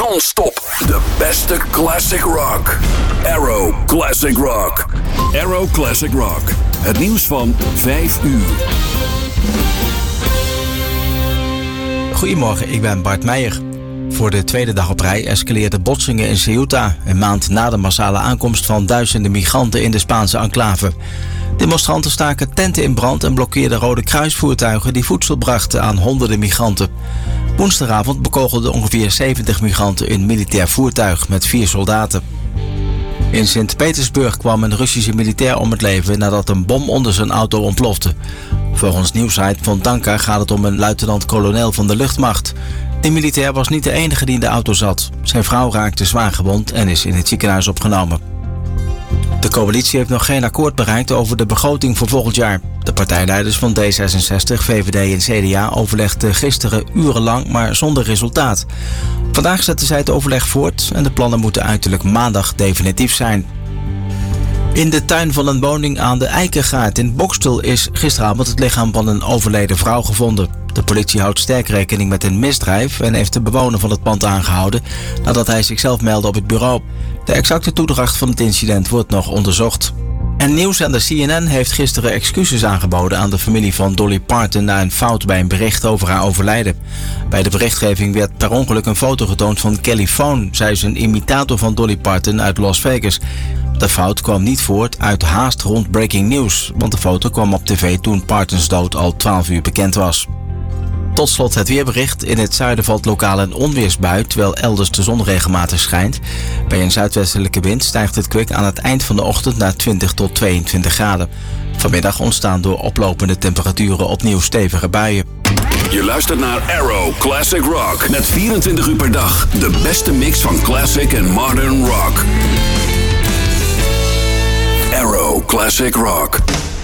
Non-stop de beste classic rock. Arrow Classic Rock. Arrow Classic Rock. Het nieuws van 5 uur. Goedemorgen, ik ben Bart Meijer. Voor de tweede dag op rij escaleerden botsingen in Ceuta, een maand na de massale aankomst van duizenden migranten in de Spaanse enclave. Demonstranten staken tenten in brand en blokkeerden Rode Kruisvoertuigen die voedsel brachten aan honderden migranten. Woensdagavond bekogelden ongeveer 70 migranten een militair voertuig met 4 soldaten. In Sint-Petersburg kwam een Russische militair om het leven nadat een bom onder zijn auto ontplofte. Volgens nieuwssite Fontanka gaat het om een luitenant-kolonel van de luchtmacht. De militair was niet de enige die in de auto zat. Zijn vrouw raakte zwaar gewond en is in het ziekenhuis opgenomen. De coalitie heeft nog geen akkoord bereikt over de begroting voor volgend jaar. De partijleiders van D66, VVD en CDA overlegden gisteren urenlang, maar zonder resultaat. Vandaag zetten zij het overleg voort en de plannen moeten uiterlijk maandag definitief zijn. In de tuin van een woning aan de Eikengaard in Bokstel is gisteravond het lichaam van een overleden vrouw gevonden. De politie houdt sterk rekening met een misdrijf en heeft de bewoner van het pand aangehouden nadat hij zichzelf meldde op het bureau. De exacte toedracht van het incident wordt nog onderzocht. En nieuwszender CNN heeft gisteren excuses aangeboden aan de familie van Dolly Parton na een fout bij een bericht over haar overlijden. Bij de berichtgeving werd per ongeluk een foto getoond van Kelly Fohn. Zij is een imitator van Dolly Parton uit Las Vegas. De fout kwam niet voort uit haast rond breaking news, want de foto kwam op tv toen Partons dood al 12 uur bekend was. Tot slot het weerbericht. In het zuiden valt lokaal een onweersbui, terwijl elders de zon regelmatig schijnt. Bij een zuidwestelijke wind stijgt het kwik aan het eind van de ochtend naar 20 tot 22 graden. Vanmiddag ontstaan door oplopende temperaturen opnieuw stevige buien. Je luistert naar Arrow Classic Rock. Met 24 uur per dag de beste mix van classic en modern rock. Arrow Classic Rock.